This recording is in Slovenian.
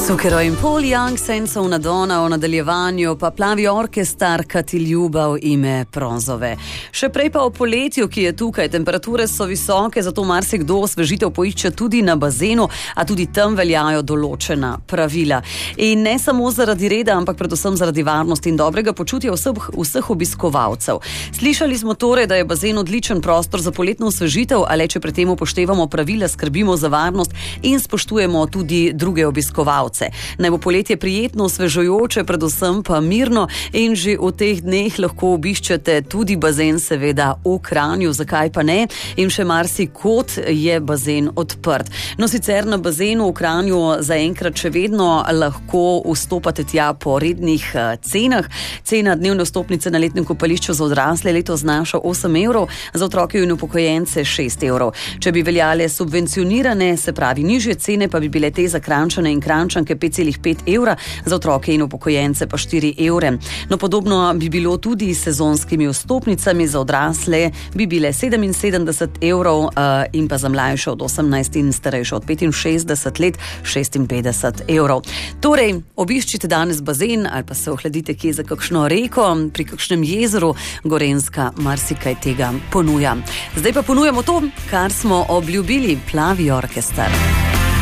Zucchero in Paul Young senza una donna o nadaljevanju pa plavi orkestar, ki ti ljubav ime prozove. Še prej pa o poletju, ki je tukaj. Temperature so visoke, zato marsikdo osvežitev poišče tudi na bazenu, a tudi tam veljajo določena pravila. In ne samo zaradi reda, ampak predvsem zaradi varnosti in dobrega počutja vseh obiskovalcev. Slišali smo torej, da je bazen odličen prostor za poletno osvežitev, a le če pri tem upoštevamo pravila, skrbimo za varnost in spoštujemo tudi druge obiskovalce. Naj bo poletje prijetno, osvežujoče, predvsem pa mirno in že v teh dneh lahko obiščete tudi bazen, seveda v Kranju, zakaj pa ne, in še marsikod je bazen odprt. No, sicer na bazenu v Kranju zaenkrat še vedno lahko vstopate tja po rednih cenah. Cena dnevne vstopnice na letnem kopališču za odrasle letos znaša 8 evrov, za otroke in upokojence 6 evrov. Če bi veljale subvencionirane, se pravi nižje cene, pa bi bile te za Kranjčane in Kranjčanke 5,5 evra, za otroke in upokojence pa 4 evre. No, podobno bi bilo tudi s sezonskimi vstopnicami, za odrasle bi bile 77 evrov in pa za mlajše od 18 in starejše od 65 let 56 evrov. Torej, obiščite danes bazen ali pa se ohladite kje za kakšno reko, pri kakšnem jezeru, Gorenjska marsikaj tega ponuja. Zdaj pa ponujamo to, kar smo obljubili, plavi orkestar.